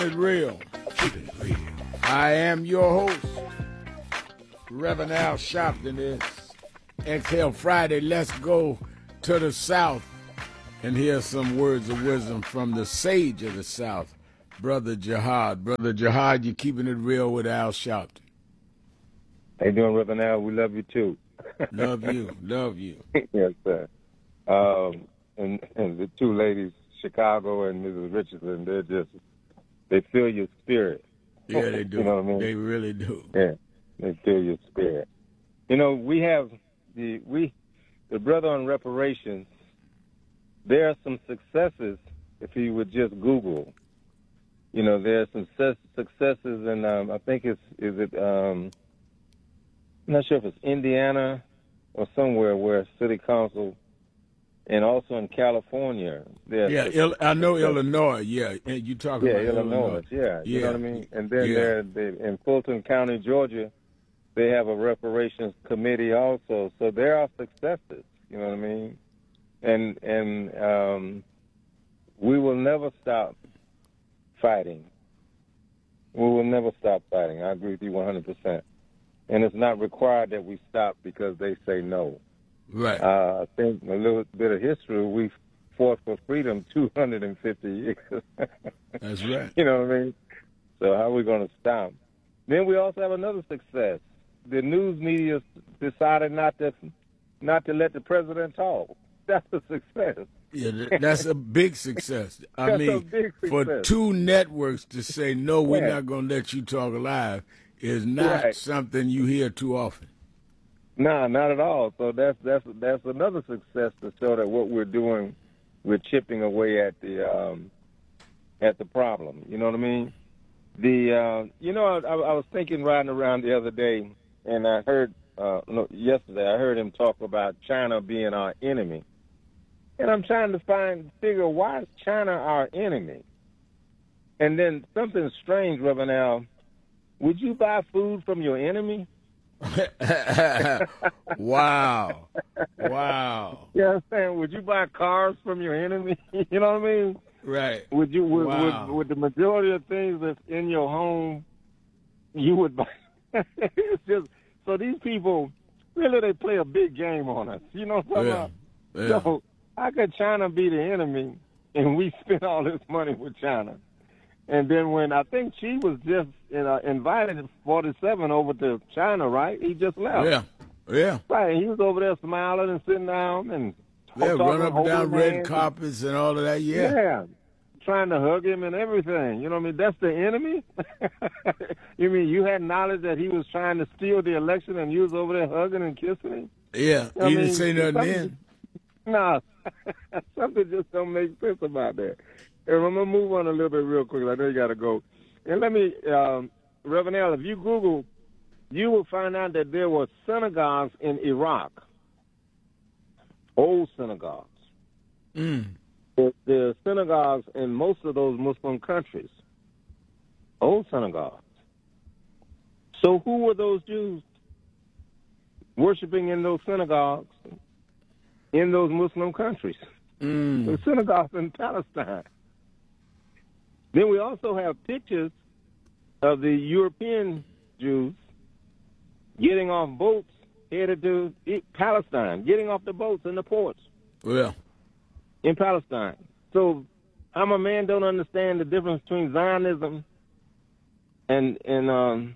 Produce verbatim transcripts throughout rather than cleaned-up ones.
It real. Keep it real. I am your host, Reverend Al Sharpton. It's Exhale Friday. Let's go to the South and hear some words of wisdom from the sage of the South, Brother Jihad. Brother Jihad, you're keeping it real with Al Sharpton. How you doing, Reverend Al? We love you, too. Love you. Love you. Yes, sir. Um, and, and the two ladies, Chicago and Missus Richardson, they're just, they feel your spirit. Yeah, they do. You know what I mean? They really do. Yeah, they feel your spirit. You know, we have the, we, the brother on reparations, there are some successes if you would just Google. You know, there are some success, successes in, um, I think it's, is it, um, I'm not sure if it's Indiana or somewhere where city council, and also in California. Yeah, Il- I know Illinois. Yeah, and you talking yeah, about Illinois. Illinois. Yeah, you yeah. know what I mean. And then yeah. there, they, in Fulton County, Georgia, they have a reparations committee also. So there are successes. You know what I mean. And and um, we will never stop fighting. We will never stop fighting. I agree with you one hundred percent. And it's not required that we stop because they say no. Right. Uh, I think a little bit of history, we fought for freedom two hundred fifty years. That's right. You know what I mean? So how are we going to stop? Then we also have another success. The news media decided not to not to let the president talk. That's a success. Yeah, that's a big success. I That's mean, a big for success. two networks to say, no, we're Yeah. not going to let you talk live is not Right. something you hear too often. No, not at all. So that's that's that's another success to show that what we're doing, we're chipping away at the um, at the problem. You know what I mean? The uh, you know I, I was thinking riding around the other day, and I heard uh, no, yesterday I heard him talk about China being our enemy, and I'm trying to find figure why is China our enemy? And then something strange, Reverend Al. Would you buy food from your enemy? Wow. Wow. You know what I'm saying? Would you buy cars from your enemy? You know what I mean? Right. Would you, would, Wow. would, would the majority of things that's in your home, you would buy? It's just, so these people, really, they play a big game on us. You know what I'm Yeah. talking Yeah. about? So how could China be the enemy and we spend all this money with China? And then when I think she was just you know, invited in forty-seven over to China, right? He just left. Yeah. Yeah. Right. He was over there smiling and sitting down and Yeah, talking, run up and holding down red hands. carpets and all of that. Yeah. Yeah. Trying to hug him and everything. You know what I mean? That's the enemy? You mean you had knowledge that he was trying to steal the election and you was over there hugging and kissing him? Yeah. You know what He I didn't mean? say nothing Something- then. No. Something just don't make sense about that. And I'm going to move on a little bit real quick. I know you got to go. And let me, um, Reverend Al, if you Google, you will find out that there were synagogues in Iraq, old synagogues. Mm. There, there are synagogues in most of those Muslim countries, old synagogues. So who were those Jews worshiping in those synagogues in those Muslim countries? Mm. The synagogues in Palestine. Then we also have pictures of the European Jews getting off boats headed to Palestine, getting off the boats in the ports Well. in Palestine. So I'm a man don't understand the difference between Zionism and and um,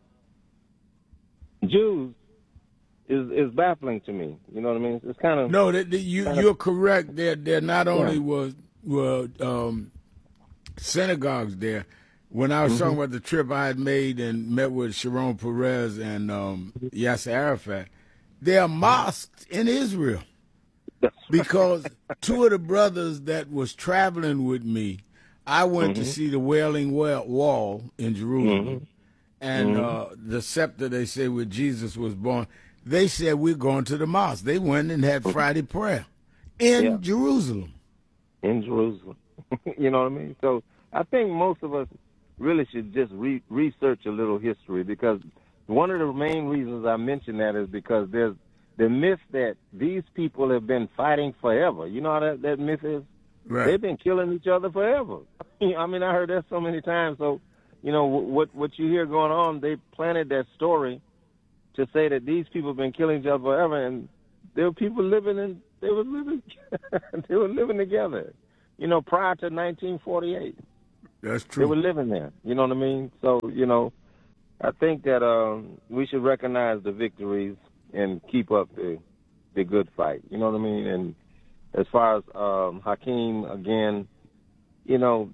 Jews is is baffling to me. You know what I mean? It's kind of No, that, that you kinda, you're correct. There, there not only Yeah. was were um, synagogues there. When I was Mm-hmm. talking about the trip I had made and met with Sharon Peres and um, Yasser Arafat, there are mosques in Israel because two of the brothers that was traveling with me, I went Mm-hmm. to see the Wailing Wa- Wall in Jerusalem Mm-hmm. and uh, the scepter they say where Jesus was born. They said we're going to the mosque. They went and had Friday prayer in Yeah. Jerusalem. in Jerusalem. You know what I mean? So I think most of us really should just re- research a little history because one of the main reasons I mention that is because there's the myth that these people have been fighting forever. You know how that, that myth is? Right. They've been killing each other forever. I mean, I heard that so many times. So you know, what what you hear going on, they planted that story to say that these people have been killing each other forever, and there were people living in, they were living, they were living together, you know, prior to nineteen forty-eight. That's true. They were living there, you know what I mean? So, you know, I think that um, we should recognize the victories and keep up the the good fight, you know what I mean? And as far as um, Hakeem, again, you know,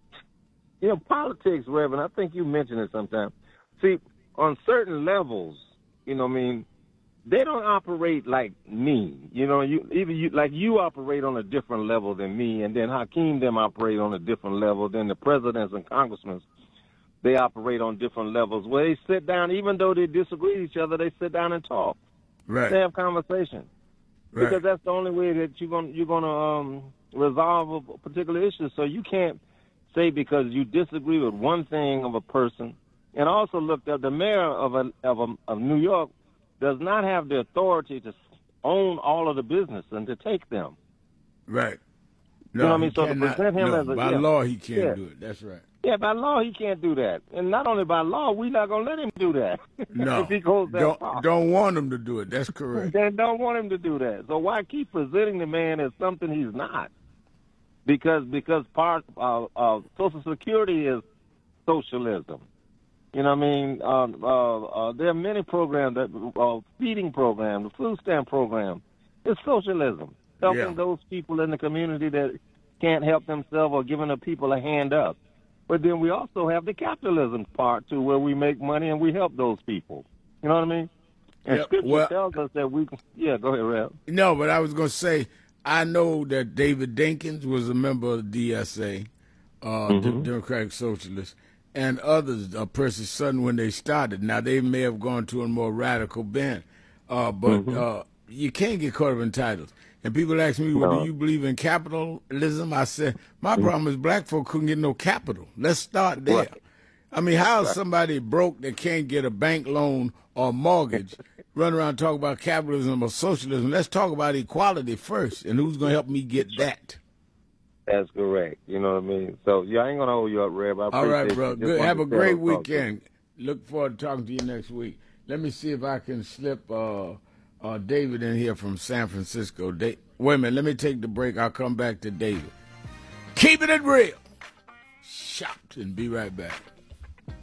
you know, politics, Reverend, I think you mentioned it sometime. See, on certain levels, you know what I mean, they don't operate like me. You know, you even you like you operate on a different level than me, and then Hakeem them operate on a different level than the presidents and congressmen. They operate on different levels where they sit down, even though they disagree with each other, they sit down and talk. Right. They have conversation. Right. Because that's the only way that you're going you're going to um, resolve a particular issue. So you can't say because you disagree with one thing of a person. And also look, the mayor of a, of a, of New York does not have the authority to own all of the business and to take them. Right. You No, know what I mean? he So to cannot- present him no, as a by yeah. law he can't Yeah. do it. That's right. Yeah, by law he can't do that, and not only by law, we're not gonna let him do that. No, if he goes that don't far. don't want him to do it. That's correct. They don't want him to do that. So why keep presenting the man as something he's not? Because because part of uh, uh, Social Security is socialism. You know what I mean? Uh, uh, uh, there are many programs, that uh, feeding program, the food stamp program. It's socialism, helping Yeah. those people in the community that can't help themselves or giving the people a hand up. But then we also have the capitalism part, too, where we make money and we help those people. You know what I mean? And Yep. Scripture Well- tells us that we – yeah, go ahead, Rev. No, but I was going to say, I know that David Dinkins was a member of the D S A, uh, Mm-hmm. the Democratic Socialists, and others, uh, Percy Sutton, when they started. Now, they may have gone to a more radical bent, uh, but Mm-hmm. uh, you can't get caught up in titles. And people ask me, well, No. do you believe in capitalism? I said, my Mm-hmm. problem is black folk couldn't get no capital. Let's start there. Right. I mean, how is somebody broke that can't get a bank loan or mortgage run around talking about capitalism or socialism? Let's talk about equality first, and who's going to help me get that? That's correct. You know what I mean? So, yeah, I ain't going to hold you up, Rev. I All right, appreciate bro. you. Just Good. wanted Have to a tell great us something. weekend. Look forward to talking to you next week. Let me see if I can slip uh, uh, David in here from San Francisco. Da- Wait a minute. Let me take the break. I'll come back to David. Keeping it real. Shout and be right back.